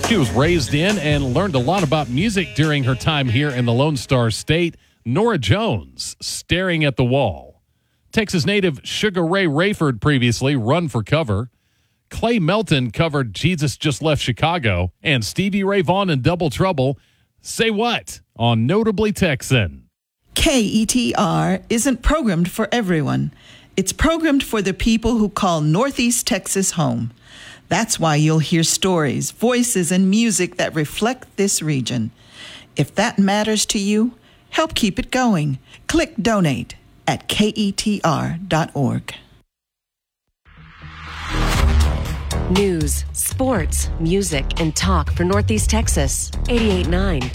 She was raised in and learned a lot about music during her time here in the Lone Star State. Norah Jones, Staring at the Wall. Texas native Sugar Ray Rayford previously run for cover. Clay Melton covered Jesus Just Left Chicago. And Stevie Ray Vaughan in Double Trouble, Say What on Notably Texan. KETR isn't programmed for everyone. It's programmed for the people who call Northeast Texas home. That's why you'll hear stories, voices, and music that reflect this region. If that matters to you, help keep it going. Click donate at ketr.org. News, sports, music, and talk for Northeast Texas. 88.9